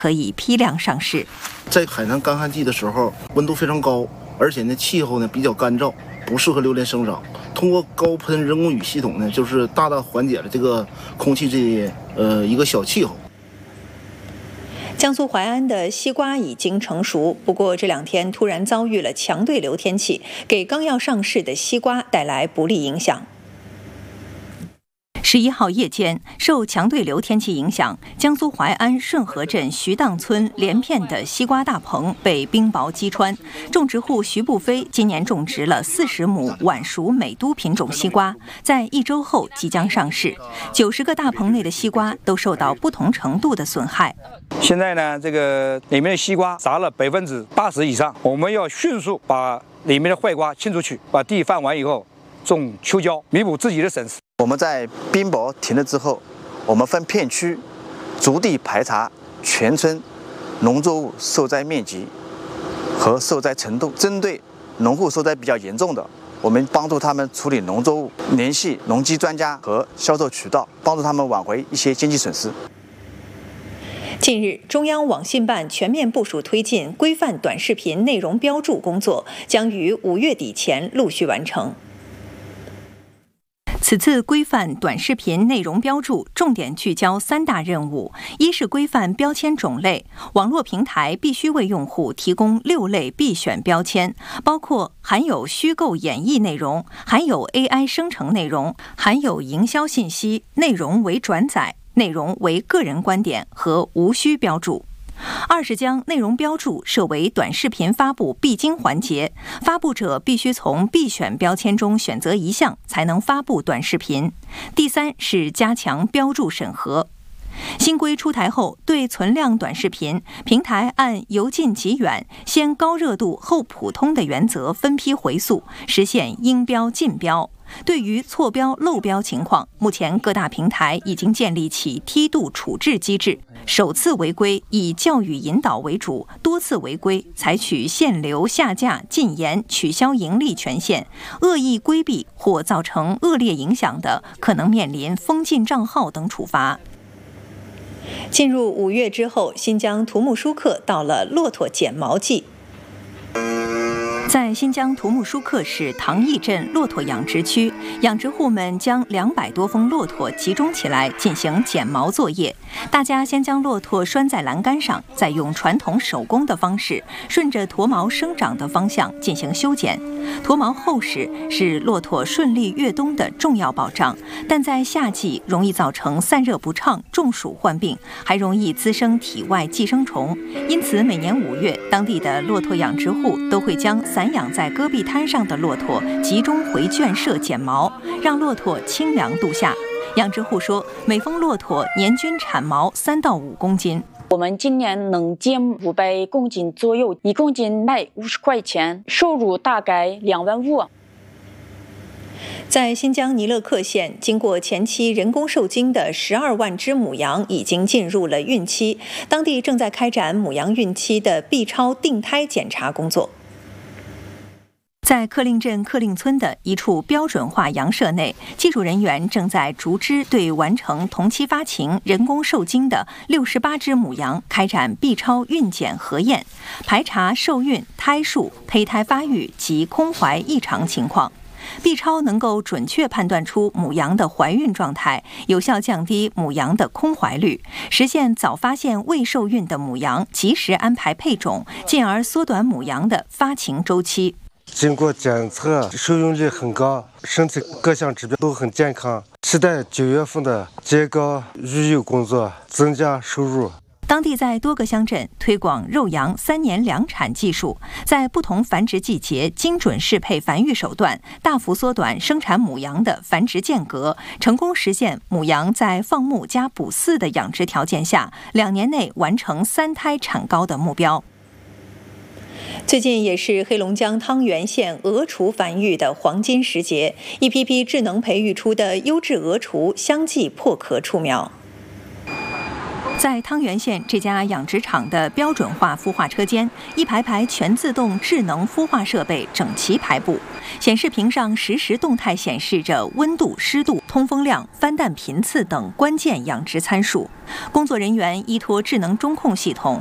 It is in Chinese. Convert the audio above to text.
可以批量上市。 在海南干旱季的时候，温度非常高，而且呢气候呢比较干燥，不适合榴莲生长。通过高喷人工雨系统呢，就是大大缓解了这个空气一个小气候。 江苏淮安的西瓜已经成熟，不过这2天突然遭遇了强对流天气，给刚要上市的西瓜带来不利影响。11号夜间，受强对流天气影响，江苏淮安顺河镇徐荡村连片的西瓜大棚被冰雹击穿。种植户徐步飞今年种植了40亩晚熟美都品种西瓜，在1周后即将上市。90个大棚内的西瓜都受到不同程度的损害。 现在呢，这个里面的西瓜砸了80%以上，我们要迅速把里面的坏瓜清出去，把地翻完以后种秋椒，弥补自己的损失。 我们在冰雹停了之后，我们分片区逐地排查全村农作物受灾面积和受灾程度，针对农户受灾比较严重的，我们帮助他们处理农作物，联系农机专家和销售渠道，帮助他们挽回一些经济损失。 近日，中央网信办全面部署推进规范短视频内容标注工作，将于5月底前陆续完成。此次规范短视频内容标注重点聚焦3大任务：一是规范标签种类，网络平台必须为用户提供6类必选标签，包括含有虚构演绎内容、含有 AI 生成内容、含有营销信息、内容为转载、内容为个人观点和无需标注。二是将内容标注设为短视频发布必经环节，发布者必须从必选标签中选择一项才能发布短视频。第三是加强标注审核。新规出台后，对存量短视频，平台按由近及远、先高热度后普通的原则分批回溯，实现应标尽标。对于错标漏标情况，目前各大平台已经建立起梯度处置机制，首次违规以教育引导为主，多次违规采取限流、下架、禁言、取消盈利权限，恶意规避或造成恶劣影响的，可能面临封禁账号等处罚。进入5月之后，新疆土木舒克到了骆驼剪毛季。在新疆土木舒克市唐邑镇骆驼养殖区，养殖户们将200多峰骆驼集中起来进行剪毛作业。大家先将骆驼拴在栏杆上，再用传统手工的方式顺着驼毛生长的方向进行修剪。驼毛厚实是骆驼顺利越冬的重要保障，但在夏季容易造成散热不畅、中暑患病，还容易滋生体外寄生虫。因此，每年5月，当地的骆驼养殖户都会将散养在戈壁滩上的骆驼集中回圈舍剪毛，让骆驼清凉度夏。养殖户说，每峰骆驼年均产毛3到5公斤。 我们今年能剪500公斤左右，1公斤卖50块钱，收入大概2万5。 在新疆尼勒克县，经过前期人工受精的12万只母羊已经进入了孕期，当地正在开展母羊孕期的 B 超定胎检查工作。在克令镇克令村的一处标准化羊舍内，技术人员正在逐只对完成同期发情、人工受精的68只母羊开展 B 超孕检核验，排查受孕、胎数、胚胎发育及空怀异常情况。B 超能够准确判断出母羊的怀孕状态，有效降低母羊的空怀率，实现早发现未受孕的母羊，及时安排配种，进而缩短母羊的发情周期。 经过检测，受孕率很高，身体各项指标都很健康，期待9月份的结高育幼工作，增加收入。 当地在多个乡镇推广肉羊3年2产技术，在不同繁殖季节精准适配繁育手段，大幅缩短生产母羊的繁殖间隔，成功实现母羊在放牧加补饲的养殖条件下，2年内完成3胎产高的目标。最近也是黑龙江汤原县鹅雏繁育的黄金时节，一批批智能培育出的优质鹅雏相继破壳出苗。 在汤原县这家养殖场的标准化孵化车间，一排排全自动智能孵化设备整齐排布，显示屏上实时动态显示着温度、湿度、通风量、翻蛋频次等关键养殖参数。工作人员依托智能中控系统，